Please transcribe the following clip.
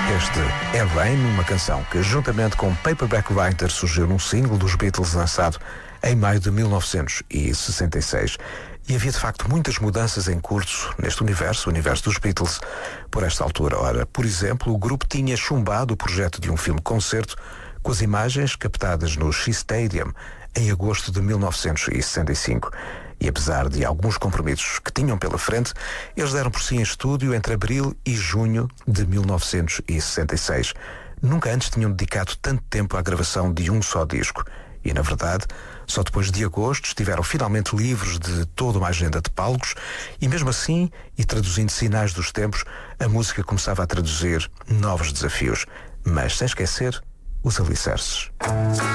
Este é Rain, uma canção que, juntamente com Paperback Writer, surgiu num single dos Beatles lançado em maio de 1966. E havia, de facto, muitas mudanças em curso neste universo, o universo dos Beatles, por esta altura. Ora, por exemplo, o grupo tinha chumbado o projeto de um filme-concerto com as imagens captadas no Shea Stadium em agosto de 1965. E apesar de alguns compromissos que tinham pela frente, eles deram por si em estúdio entre abril e junho de 1966. Nunca antes tinham dedicado tanto tempo à gravação de um só disco. E, na verdade, só depois de agosto estiveram finalmente livres de toda uma agenda de palcos e, mesmo assim, e traduzindo sinais dos tempos, a música começava a traduzir novos desafios. Mas sem esquecer os alicerces.